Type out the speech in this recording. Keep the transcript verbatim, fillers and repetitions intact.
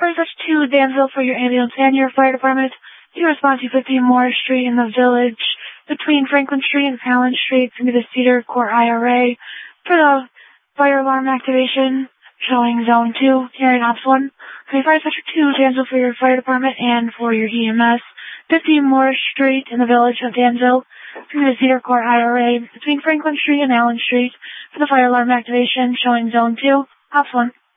Fire Dispatch two, Danville, for your ambulance and your fire department. You respond to fifteen Moore Street in the village between Franklin Street and Allen Street into the Cedar Court I R A for the fire alarm activation showing zone two, carrying ops one. Okay, Fire Dispatch two, Danville, for your fire department and for your E M S. fifteen Moore Street in the village of Danville through the Cedar Court I R A between Franklin Street and Allen Street for the fire alarm activation showing zone two, ops one.